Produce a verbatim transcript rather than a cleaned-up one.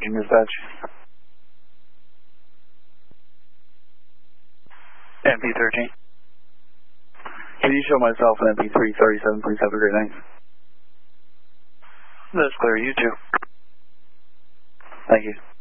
thirteen dispatch. M P thirteen. Can you show myself an M P three thirty-seven, please? Have a great night. That's clear, you too. Thank you.